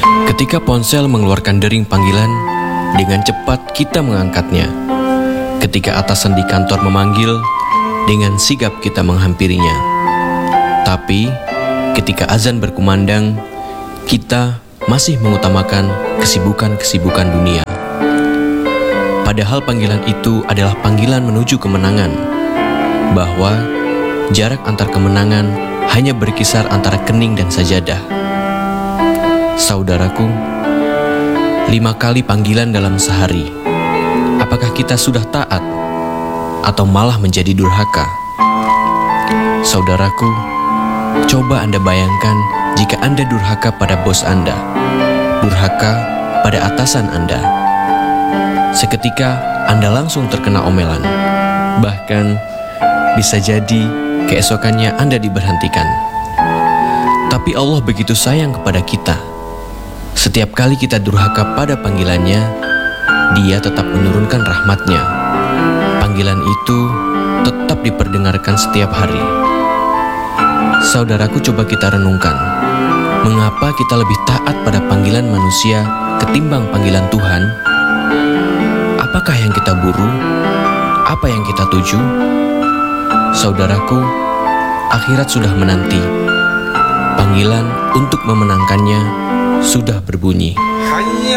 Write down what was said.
Ketika ponsel mengeluarkan dering panggilan, dengan cepat kita mengangkatnya. Ketika atasan di kantor memanggil, dengan sigap kita menghampirinya. Tapi, ketika azan berkumandang, kita masih mengutamakan kesibukan-kesibukan dunia. Padahal panggilan itu adalah panggilan menuju kemenangan, bahwa jarak antar kemenangan hanya berkisar antara kening dan sajadah. Saudaraku, 5 kali panggilan dalam sehari. Apakah kita sudah taat atau malah menjadi durhaka? Saudaraku, coba Anda bayangkan jika Anda durhaka pada bos Anda, durhaka pada atasan Anda. Seketika Anda langsung terkena omelan. Bahkan bisa jadi keesokannya Anda diberhentikan. Tapi Allah begitu sayang kepada kita. Setiap kali kita durhaka pada panggilannya, Dia tetap menurunkan rahmatnya. Panggilan itu tetap diperdengarkan setiap hari. Saudaraku, coba kita renungkan. Mengapa kita lebih taat pada panggilan manusia ketimbang panggilan Tuhan? Apakah yang kita buru? Apa yang kita tuju? Saudaraku, akhirat sudah menanti. Panggilan untuk memenangkannya sudah berbunyi.